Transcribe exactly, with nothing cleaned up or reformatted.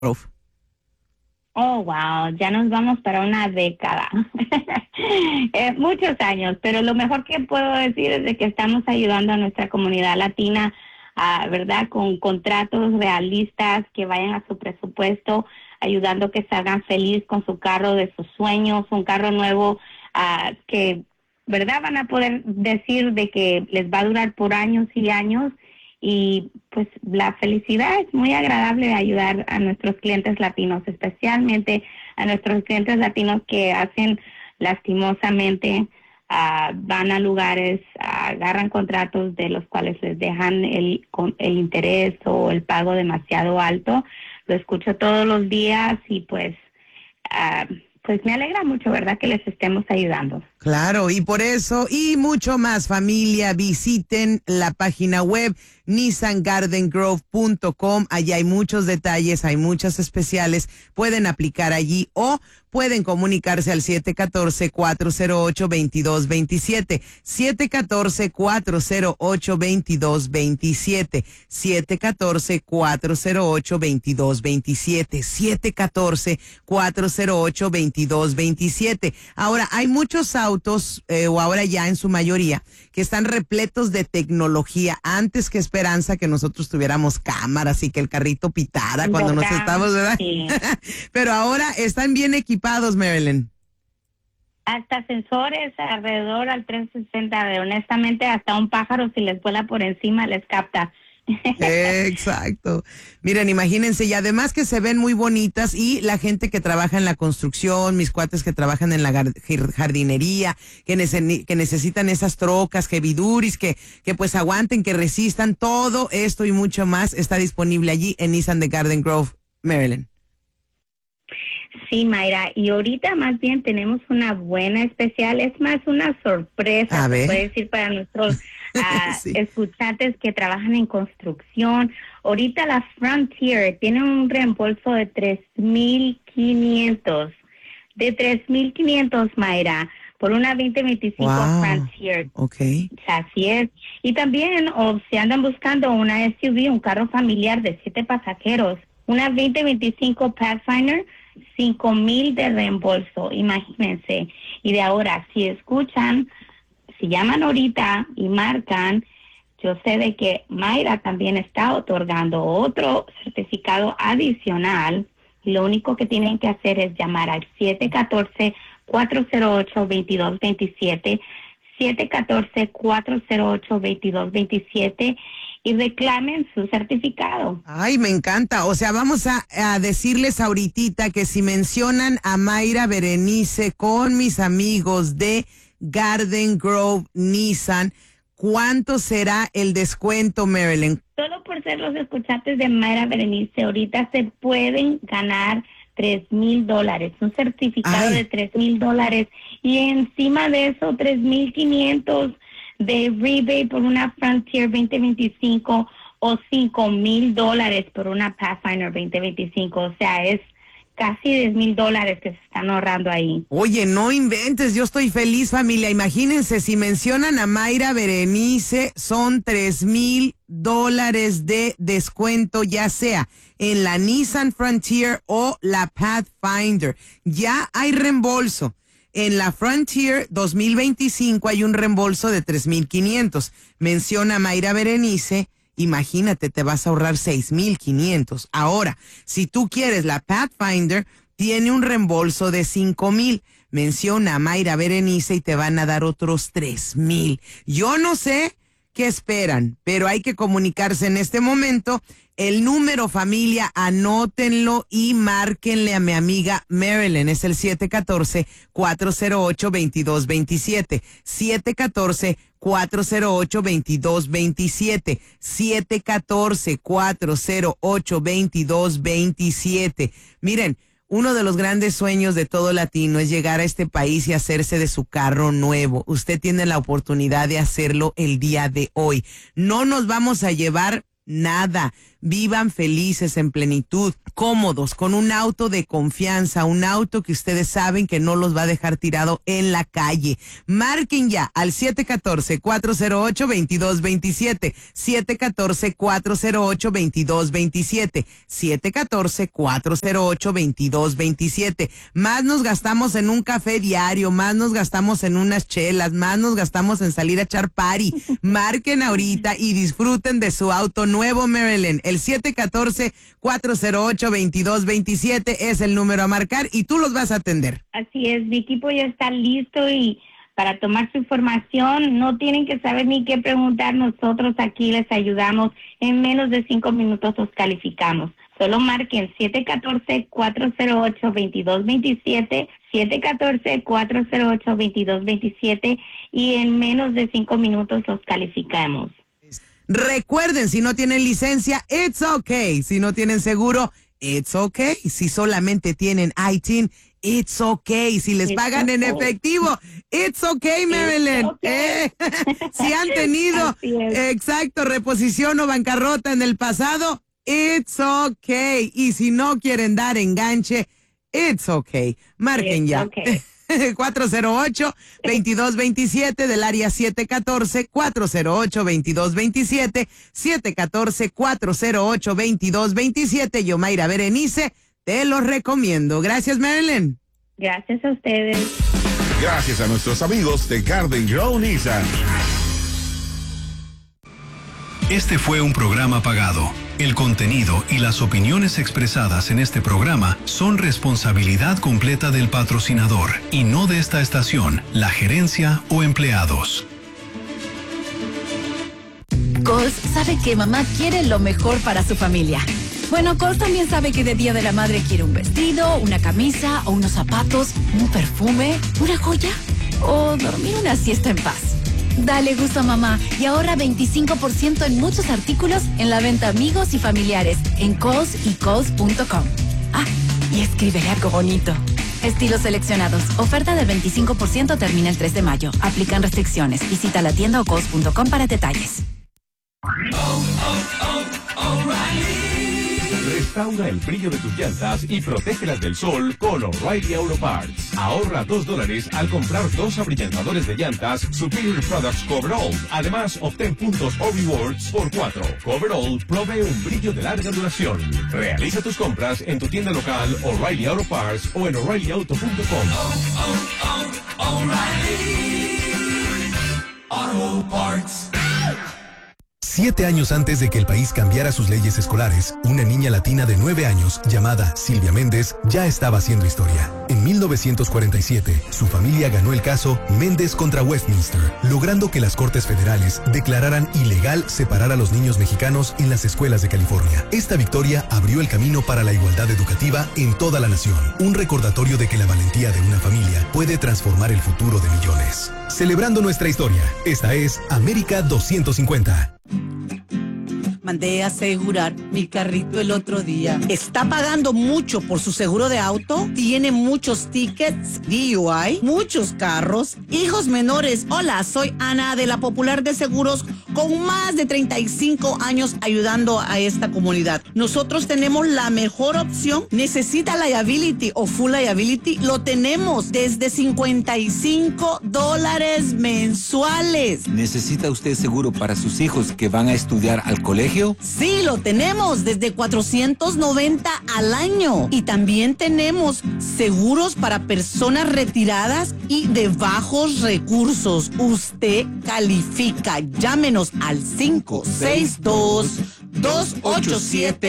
Grove. Oh, wow, ya nos vamos para una década. eh, muchos años, pero lo mejor que puedo decir es de que estamos ayudando a nuestra comunidad latina, uh, ¿verdad? Con contratos realistas que vayan a su presupuesto, ayudando que salgan feliz con su carro de sus sueños, un carro nuevo uh, que, ¿verdad? Van a poder decir de que les va a durar por años y años. Y pues la felicidad es muy agradable ayudar a nuestros clientes latinos, especialmente a nuestros clientes latinos que hacen lastimosamente, uh, van a lugares, uh, agarran contratos de los cuales les dejan el, el interés o el pago demasiado alto. Lo escucho todos los días y pues, uh, pues me alegra mucho, ¿verdad?, que les estemos ayudando. Claro, y por eso y mucho más, familia, visiten la página web nissan garden grove punto com. Allí hay muchos detalles, hay muchas especiales. Pueden aplicar allí o pueden comunicarse al siete uno cuatro, cuatro cero ocho, dos dos dos siete. siete uno cuatro, cuatro cero ocho, dos dos dos siete. siete uno cuatro, cuatro cero ocho, dos dos dos siete. siete uno cuatro, cuatro cero ocho, dos dos dos siete. Ahora, hay muchos autos, eh, o ahora ya en su mayoría, que están repletos de tecnología. Antes que Esperanza, que nosotros tuviéramos cámaras y que el carrito pitara cuando ¿Verdad? nos estamos, ¿verdad? Sí. Pero ahora están bien equipados, Marilyn. Hasta sensores alrededor al trescientos sesenta, de, honestamente, hasta un pájaro si les vuela por encima les capta. Exacto. Miren, imagínense, y además que se ven muy bonitas, y la gente que trabaja en la construcción, mis cuates que trabajan en la jardinería, que, nece que necesitan esas trocas, heavy-duties, que, que pues aguanten, que resistan, todo esto y mucho más está disponible allí en Nissan de Garden Grove, Maryland. Sí, Mayra, y ahorita más bien tenemos una buena especial, es más una sorpresa, se puede decir, para nuestros uh, sí. escuchantes que trabajan en construcción. Ahorita la Frontier tiene un reembolso de tres mil quinientos, de tres mil quinientos, Mayra, por una veinte veinticinco wow. Frontier. Okay. Así es. Y también, o si andan buscando una S U V, un carro familiar de siete pasajeros, una veinte veinticinco Pathfinder, cinco mil de reembolso, imagínense. Y de ahora, si escuchan, si llaman ahorita y marcan, yo sé de que Mayra también está otorgando otro certificado adicional. Y lo único que tienen que hacer es llamar al siete uno cuatro, cuatro cero ocho, dos dos dos siete, siete uno cuatro, cuatro cero ocho, dos dos dos siete, y reclamen su certificado. Ay, me encanta. O sea, vamos a, a decirles ahorita que si mencionan a Mayra Berenice con mis amigos de Garden Grove Nissan, ¿cuánto será el descuento, Marilyn? Solo por ser los escuchantes de Mayra Berenice, ahorita se pueden ganar tres mil dólares, un certificado Ay. de tres mil dólares, y encima de eso tres mil quinientos de rebate por una Frontier veinte veinticinco o cinco mil dólares por una Pathfinder veinte veinticinco. O sea, es casi diez mil dólares que se están ahorrando ahí. Oye, no inventes, yo estoy feliz, familia. Imagínense, si mencionan a Mayra Berenice, son tres mil dólares de descuento, ya sea en la Nissan Frontier o la Pathfinder. Ya hay reembolso. En la Frontier dos mil veinticinco hay un reembolso de tres mil quinientos. Menciona a Mayra Berenice, imagínate, te vas a ahorrar seis mil quinientos. Ahora, si tú quieres la Pathfinder, tiene un reembolso de cinco mil. Menciona a Mayra Berenice y te van a dar otros tres mil. Yo no sé qué esperan, pero hay que comunicarse en este momento. El número, familia, anótenlo y márquenle a mi amiga Marilyn. Es el siete uno cuatro, cuatro cero ocho, dos dos dos siete. siete uno cuatro, cuatro cero ocho, dos dos dos siete. siete uno cuatro, cuatro cero ocho, dos dos dos siete. Miren, uno de los grandes sueños de todo latino es llegar a este país y hacerse de su carro nuevo. Usted tiene la oportunidad de hacerlo el día de hoy. No nos vamos a llevar nada. vivan felices, en plenitud, cómodos, con un auto de confianza, un auto que ustedes saben que no los va a dejar tirado en la calle. Marquen ya al siete uno cuatro, cuatro cero ocho, dos dos dos siete, siete uno cuatro, cuatro cero ocho, dos dos dos siete, siete uno cuatro, cuatro cero ocho, dos dos dos siete. Más nos gastamos en un café diario, más nos gastamos en unas chelas, más nos gastamos en salir a echar party. Marquen ahorita y disfruten de su auto nuevo, Marilyn. El siete uno cuatro, cuatro cero ocho, dos dos dos siete es el número a marcar y tú los vas a atender. Así es, mi equipo ya está listo y para tomar su información no tienen que saber ni qué preguntar. Nosotros aquí les ayudamos. En menos de cinco minutos los calificamos. Solo marquen siete uno cuatro, cuatro cero ocho, dos dos dos siete, siete uno cuatro, cuatro cero ocho, dos dos dos siete y en menos de cinco minutos los calificamos. Recuerden, si no tienen licencia, it's okay. Si no tienen seguro, it's okay. Si solamente tienen I T I N, it's okay. Si les It's pagan okay. en efectivo, it's okay, Marilyn. It's okay. Eh, si han tenido, Así es. exacto, reposición o bancarrota en el pasado, it's okay. Y si no quieren dar enganche, it's okay. Marquen It's ya. okay. cuatro cero ocho, dos dos dos siete del área siete uno cuatro, cuatro cero ocho, dos dos dos siete, siete uno cuatro, cuatro cero ocho, dos dos dos siete. Yo, Mayra Berenice, te los recomiendo. Gracias, Marilyn. Gracias a ustedes. Gracias a nuestros amigos de Garden Grow Nissan. Este fue un programa pagado. El contenido y las opiniones expresadas en este programa son responsabilidad completa del patrocinador y no de esta estación, la gerencia o empleados. Coles sabe que mamá quiere lo mejor para su familia. Bueno, Coles también sabe que de Día de la Madre quiere un vestido, una camisa o unos zapatos, un perfume, una joya o dormir una siesta en paz. Dale gusto a mamá y ahorra veinticinco por ciento en muchos artículos en la venta amigos y familiares en Coles y Coles punto com. Ah, y escríbele algo bonito. Estilos seleccionados. Oferta del veinticinco por ciento termina el tres de mayo. Aplican restricciones. Visita la tienda o Coles punto com para detalles. Restaura el brillo de tus llantas y protégelas del sol con O'Reilly Auto Parts. Ahorra dos dólares al comprar dos abrillantadores de llantas Superior Products Coverall. Además, obtén puntos o rewards por cuatro. Coverall provee un brillo de larga duración. Realiza tus compras en tu tienda local O'Reilly Auto Parts o en O'Reilly Auto punto com. Oh, oh, oh, O'Reilly Auto Parts. Siete años antes de que el país cambiara sus leyes escolares, una niña latina de nueve años, llamada Silvia Méndez, ya estaba haciendo historia. En mil novecientos cuarenta y siete, su familia ganó el caso Méndez contra Westminster, logrando que las Cortes Federales declararan ilegal separar a los niños mexicanos en las escuelas de California. Esta victoria abrió el camino para la igualdad educativa en toda la nación, un recordatorio de que la valentía de una familia puede transformar el futuro de millones. Celebrando nuestra historia, esta es América doscientos cincuenta. Mandé a asegurar mi carrito el otro día. ¿Está pagando mucho por su seguro de auto? ¿Tiene muchos tickets, D U I, muchos carros, hijos menores? Hola, soy Ana de la Popular de Seguros con más de treinta y cinco años ayudando a esta comunidad. Nosotros tenemos la mejor opción. ¿Necesita liability o full liability? Lo tenemos desde cincuenta y cinco dólares mensuales. ¿Necesita usted seguro para sus hijos que van a estudiar al colegio? Sí, lo tenemos desde cuatrocientos noventa al año. Y también tenemos seguros para personas retiradas y de bajos recursos. Usted califica. Llámenos al cinco seis dos, dos ocho siete,